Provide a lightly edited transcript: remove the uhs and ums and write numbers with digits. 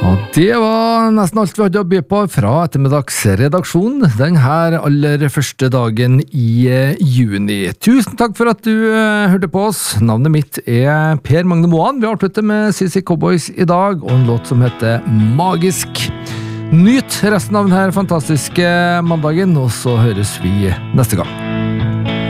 Det var nesten alt vi hadde å by på fra ettermiddagsredaksjonen den her aller første dagen i juni. Tusen takk for at du hørte på oss. Navnet mitt er Per Magne Moan. Vi avslutter med CC Cowboys i dag og en låt som heter Magisk. Nyt resten av denne fantastiske mandagen, og så høres vi neste gang.